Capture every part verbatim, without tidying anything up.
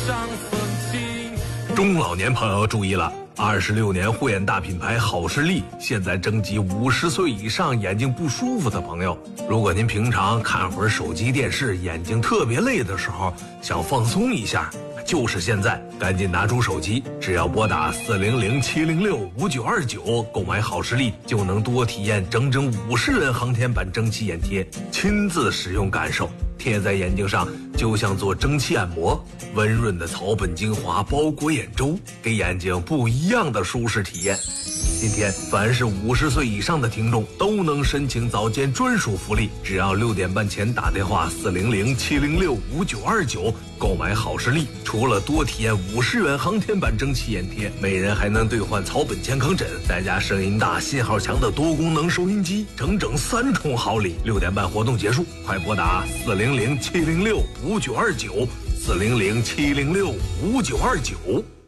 中老年朋友注意了，二十六年护眼大品牌好视力现在征集五十岁以上眼睛不舒服的朋友。如果您平常看会儿手机电视，眼睛特别累的时候，想放松一下，就是现在，赶紧拿出手机，只要拨打四零零七零六五九二九购买好视力，就能多体验整整五十元航天版蒸汽眼贴，亲自使用感受。贴在眼睛上就像做蒸汽按摩，温润的草本精华包裹眼周，给眼睛不一样的舒适体验。今天凡是五十岁以上的听众都能申请早间专属福利，只要六点半前打电话四零零七零六五九二九购买好视力，除了多体验五十元航天版蒸汽眼贴，每人还能兑换草本健康枕，再加声音大信号强的多功能收音机，整整三重好礼。六点半活动结束，快拨打四零零七零六五九二九四零零七零六五九二九。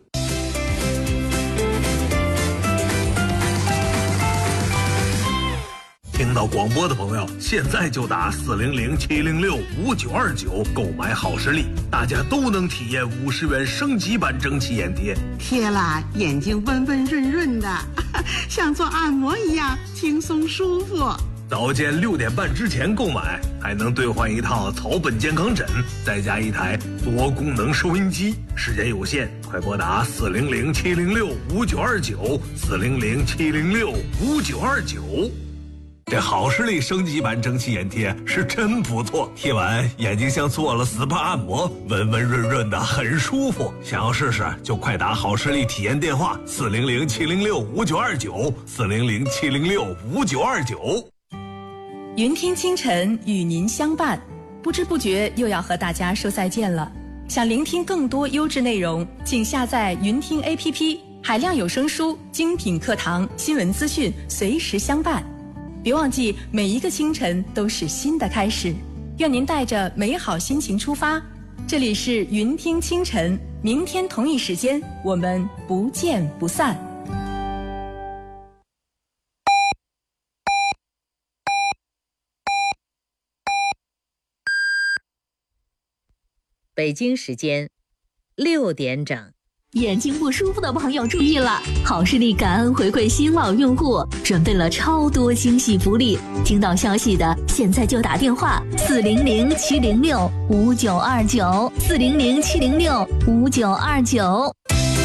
听到广播的朋友，现在就打四零零七零六五九二九购买好视力，大家都能体验五十元升级版蒸汽眼贴， 贴了眼睛温温润润的，像做按摩一样轻松舒服。 早间六点半之前购买，还能兑换一套草本健康枕，再加一台多功能收音机。时间有限，快拨打四零零七零六五九二九四零零七零六五九二九。这好视力升级版蒸汽眼贴是真不错，贴完眼睛像做了 S P A 按摩，温温润润的，很舒服。想要试试就快打好视力体验电话四零零七零六五九二九四零零七零六五九二九。 云听清晨与您相伴，不知不觉又要和大家说再见了。想聆听更多优质内容，请下载云听 A P P， 海量有声书、精品课堂、新闻资讯随时相伴。别忘记，每一个清晨都是新的开始。愿您带着美好心情出发。这里是云听清晨，明天同一时间我们不见不散。 北京时间六点整。 眼睛不舒服的朋友注意了，好视力感恩回馈新老用户，准备了超多惊喜福利。听到消息的现在就打电话四零零七零六五九二九四零零七零六五九二九。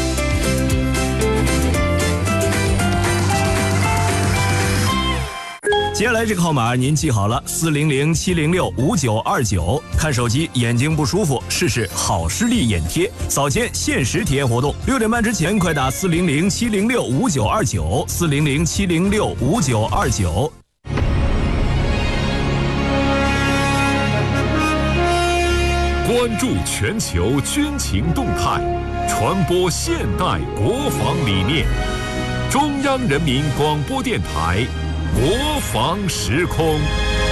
接下来这个号码您记好了，四零零七零六五九二九。看手机眼睛不舒服，试试好视力眼贴，早间限时体验活动，六点半之前快打四零零七零六五九二九四零零七零六五九二九。 关注全球军情动态，传播现代国防理念。中央人民广播电台。国防时空，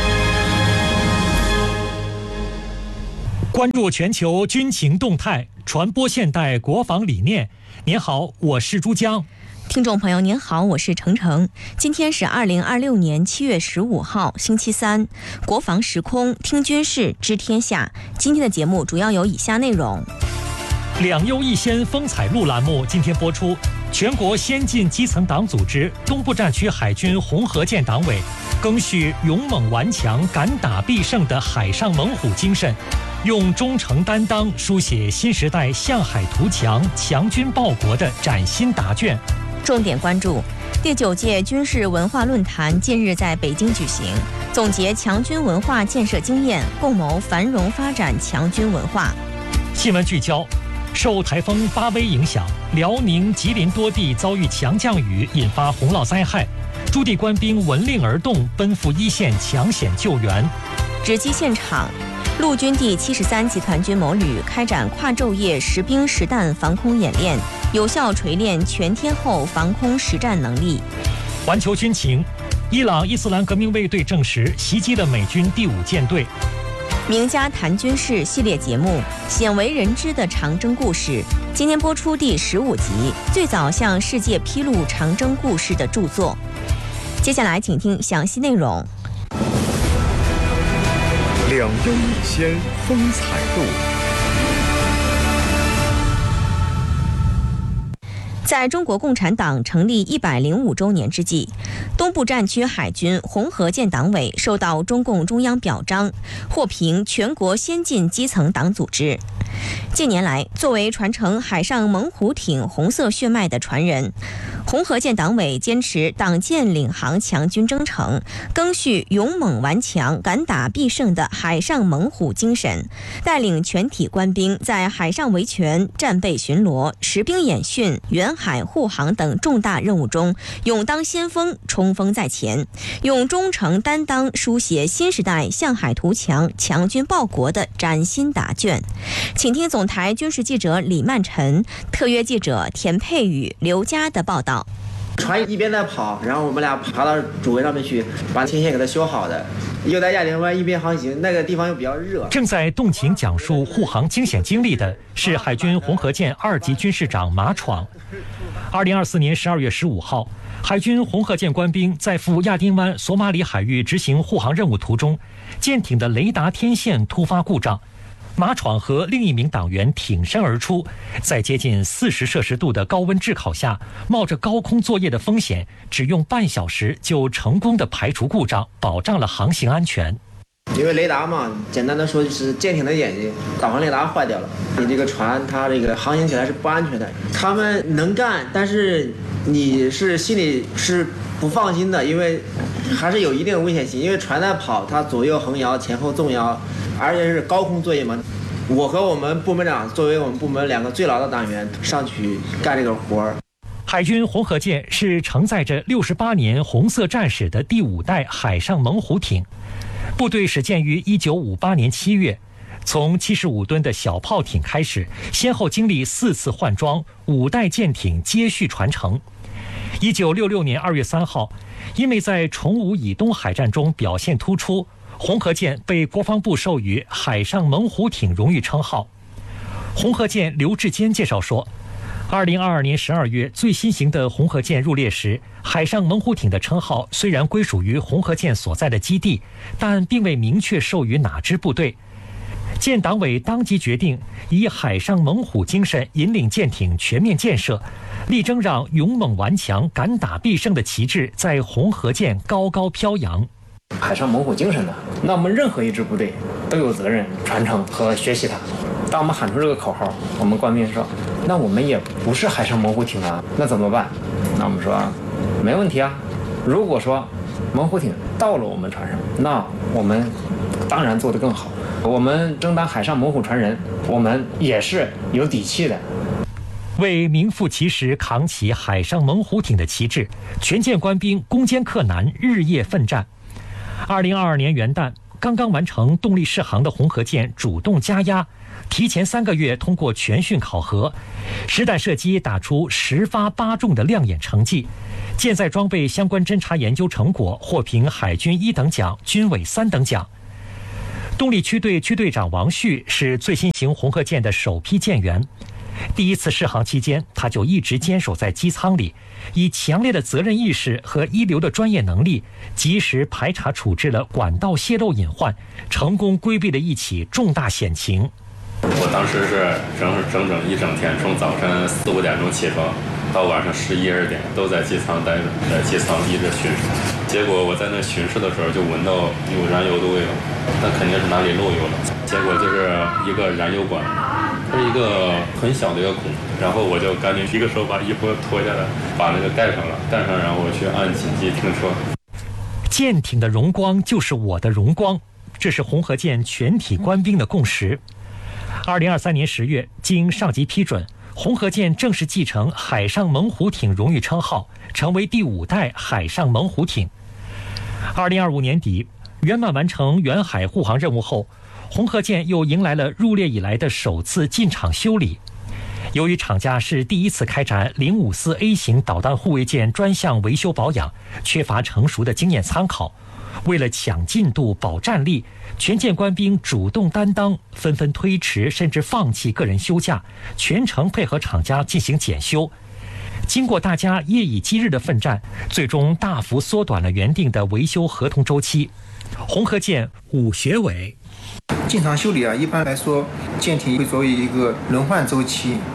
关注全球军情动态，传播现代国防理念。您好，我是珠江。 听众朋友您好，我是程程。今天是二零二六年七月十五号，星期三。国防时空，听军事，知天下。今天的节目主要有以下内容： 两优一先风采录栏目今天播出。全国先进基层党组织东部战区海军红河舰党委赓续勇猛顽强、敢打必胜的海上猛虎精神，用忠诚担当书写新时代向海图强、强军报国的崭新答卷。 重点关注第九届军事文化论坛近日在北京举行，总结强军文化建设经验，共谋繁荣发展强军文化。 新闻聚焦。受台风巴威影响，辽宁、吉林多地遭遇强降雨，引发洪涝灾害。驻地官兵闻令而动，奔赴一线抢险救援。 直击现场，陆军第七十三集团军某旅开展跨昼夜实兵实弹防空演练，有效锤炼全天候防空实战能力。 环球军情，伊朗伊斯兰革命卫队证实袭击了美军第五舰队。 名家谈军事系列节目《鲜为人知的长征故事》今天播出第十五集，最早向世界披露长征故事的著作。接下来请听详细内容。 两优一先风采录， 在中国共产党成立一百零五周年之际，东部战区海军红河舰党委受到中共中央表彰，获评全国先进基层党组织。近年来，作为传承海上猛虎艇红色血脉的传人，红河舰党委坚持党建领航强军征程，赓续勇猛顽强、敢打必胜的海上猛虎精神，带领全体官兵在海上维权、战备巡逻、实兵演训、远海护航等重大任务中勇当先锋、冲锋在前，用忠诚担当书写新时代向海图强、强军报国的崭新答卷。请听总台军事记者李曼晨、特约记者田佩宇、刘佳的报道。 船一边在跑，然后我们俩爬到主桅上面去，把天线给它修好的。又在亚丁湾一边航行，那个地方又比较热。 正在动情讲述护航惊险经历的是海军红河舰二级军事长马闯。二零二四年十二月十五号，海军红河舰官兵在赴亚丁湾索马里海域执行护航任务途中，舰艇的雷达天线突发故障。马闯和另一名党员挺身而出，在接近四十摄氏度的高温炙烤下，冒着高空作业的风险，只用半小时就成功的排除故障，保障了航行安全。 因为雷达嘛，简单的说就是舰艇的眼睛，导航雷达坏掉了，你这个船它这个航行起来是不安全的。他们能干，但是你是心里是不放心的，因为还是有一定的危险性，因为船在跑，它左右横摇，前后纵摇，而且是高空作业嘛。我和我们部门长作为我们部门两个最老的党员上去干这个活儿。 海军红河舰是承载着六十八年红色战史的第五代海上猛虎艇，部队始建于一九五八年七月，从七十五吨的小炮艇开始，先后经历四次换装，五代舰艇接续传承。一九六六年二月三号，因为在崇武以东海战中表现突出，红河舰被国防部授予海上猛虎艇荣誉称号。红河舰刘志坚介绍说，二零二二年十二月最新型的红河舰入列时，海上猛虎艇的称号虽然归属于红河舰所在的基地，但并未明确授予哪支部队。舰党委当即决定以海上猛虎精神引领舰艇全面建设，力争让勇猛顽强、敢打必胜的旗帜在红河舰高高飘扬。 海上猛虎精神呢，那我们任何一支部队都有责任传承和学习它。当我们喊出这个口号，我们官兵说，那我们也不是海上猛虎艇啊，那怎么办？那我们说没问题啊，如果说猛虎艇到了我们船上，那我们当然做得更好。我们争当海上猛虎传人，我们也是有底气的。 为名副其实扛起海上猛虎艇的旗帜，全舰官兵攻坚克难，日夜奋战。二零二二年元旦，刚刚完成动力试航的红河舰主动加压，提前三个月通过全训考核，实弹射击打出十发八中的亮眼成绩。舰载装备相关侦察研究成果获评海军一等奖、军委三等奖。动力区队区队长王旭是最新型红河舰的首批舰员。第一次试航期间，他就一直坚守在机舱里，以强烈的责任意识和一流的专业能力，及时排查处置了管道泄漏隐患，成功规避了一起重大险情。 我当时是整整整一整天，从早晨四五点钟起床，到晚上十一二点都在机舱待着，在机舱一直巡视。结果我在那巡视的时候，就闻到有燃油的味道，那肯定是哪里漏油了。结果就是一个燃油管，它是一个很小的一个孔，然后我就赶紧一个手把衣服脱下来，把那个盖上了，盖上，然后我去按紧急停车。 舰艇的荣光就是我的荣光，这是红河舰全体官兵的共识。二零二三年十月，经上级批准，红河舰正式继承海上猛虎艇荣誉称号，成为第五代海上猛虎艇。二零二五年底，圆满完成远海护航任务后，红河舰又迎来了入列以来的首次进场修理。由于厂家是第一次开展零五四 A 型导弹护卫舰专项维修保养，缺乏成熟的经验参考，为了抢进度、保战力，全舰官兵主动担当，纷纷推迟甚至放弃个人休假，全程配合厂家进行检修。经过大家夜以继日的奋战，最终大幅缩短了原定的维修合同周期。红河舰武学委进场修理啊，一般来说舰艇会作为一个轮换周期，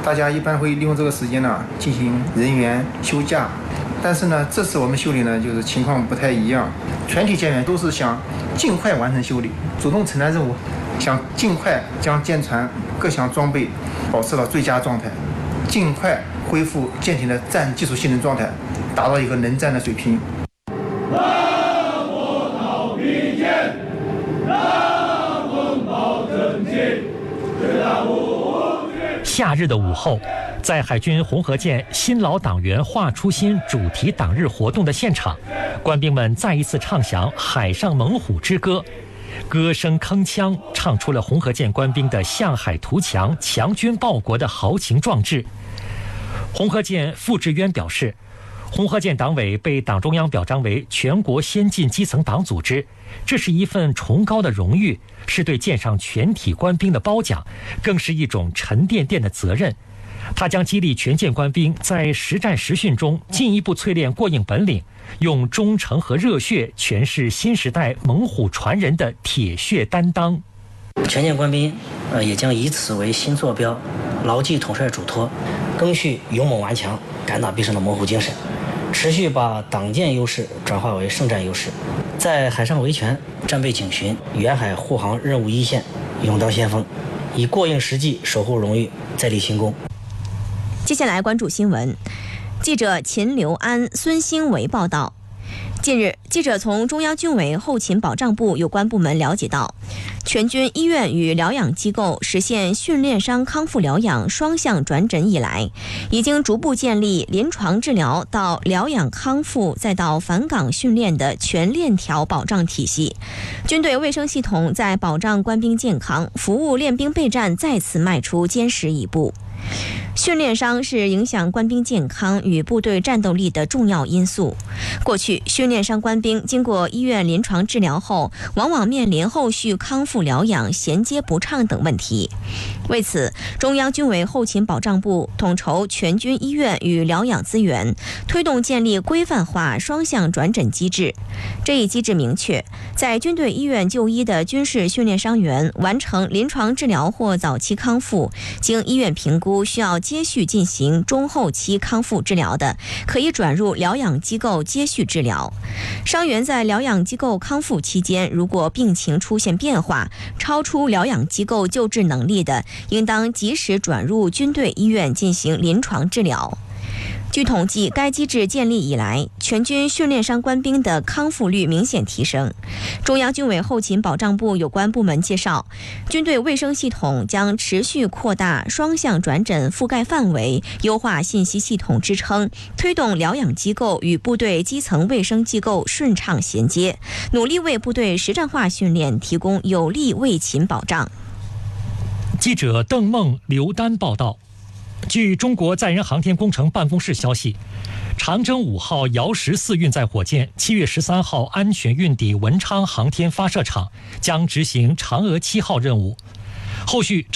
大家一般会利用这个时间呢进行人员休假。但是呢，这次我们修理呢，就是情况不太一样。全体舰员都是想尽快完成修理，主动承担任务，想尽快将舰船各项装备保持到最佳状态，尽快恢复舰艇的战技术性能状态，达到一个能战的水平。 让我讨比肩，让风暴正气，直到无惧。 夏日的午后，在海军红河舰新老党员话初心主题党日活动的现场，官兵们再一次唱响海上猛虎之歌，歌声铿锵，唱出了红河舰官兵的向海图强、强军报国的豪情壮志。红河舰傅志渊表示，红河舰党委被党中央表彰为全国先进基层党组织，这是一份崇高的荣誉，是对舰上全体官兵的褒奖，更是一种沉甸甸的责任。他将激励全舰官兵在实战实训中进一步淬炼过硬本领，用忠诚和热血诠释新时代猛虎传人的铁血担当。 全舰官兵呃也将以此为新坐标，牢记统帅嘱托，赓续勇猛顽强、敢打必胜的猛虎精神，持续把党建优势转化为胜战优势，在海上维权、战备警巡、远海护航任务一线勇当先锋，以过硬实际守护荣誉，再立新功。 接下来关注新闻，记者秦刘安、孙兴维报道。近日，记者从中央军委后勤保障部有关部门了解到，全军医院与疗养机构实现训练伤康复疗养双向转诊以来，已经逐步建立临床治疗到疗养康复再到返岗训练的全链条保障体系。军队卫生系统在保障官兵健康、服务练兵备战再次迈出坚实一步。训练伤是影响官兵健康与部队战斗力的重要因素。过去，训练伤官兵经过医院临床治疗后，往往面临后续康复疗养衔接不畅等问题。为此，中央军委后勤保障部统筹全军医院与疗养资源，推动建立规范化双向转诊机制。这一机制明确，在军队医院就医的军事训练伤员完成临床治疗或早期康复，经医院评估需要接续进行中后期康复治疗的，可以转入疗养机构接续治疗。伤员在疗养机构康复期间，如果病情出现变化，超出疗养机构救治能力的，应当及时转入军队医院进行临床治疗。据统计，该机制建立以来，全军训练伤官兵的康复率明显提升。中央军委后勤保障部有关部门介绍，军队卫生系统将持续扩大双向转诊覆盖范围，优化信息系统支撑，推动疗养机构与部队基层卫生机构顺畅衔接，努力为部队实战化训练提供有力卫勤保障。 记者邓梦、刘丹报道。据中国载人航天工程办公室消息，长征五号遥十四运载火箭七月十三号安全运抵文昌航天发射场，将执行嫦娥七号任务。后续